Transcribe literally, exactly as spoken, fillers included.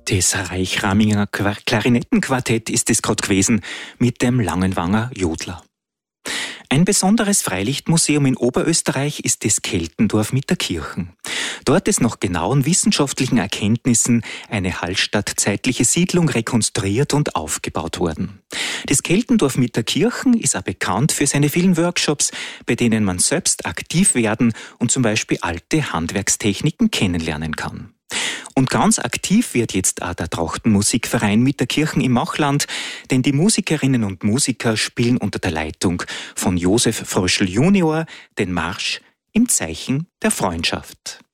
Das Reichraminger Klarinettenquartett ist es gerade gewesen mit dem Langenwanger Jodler. Ein besonderes Freilichtmuseum in Oberösterreich ist das Keltendorf Mitterkirchen. Dort ist nach genauen wissenschaftlichen Erkenntnissen eine hallstattzeitliche Siedlung rekonstruiert und aufgebaut worden. Das Keltendorf Mitterkirchen ist auch bekannt für seine vielen Workshops, bei denen man selbst aktiv werden und zum Beispiel alte Handwerkstechniken kennenlernen kann. Und ganz aktiv wird jetzt auch der Trachtenmusikverein Mitterkirchen im Machland, denn die Musikerinnen und Musiker spielen unter der Leitung von Josef Fröschl Junior den Marsch im Zeichen der Freundschaft.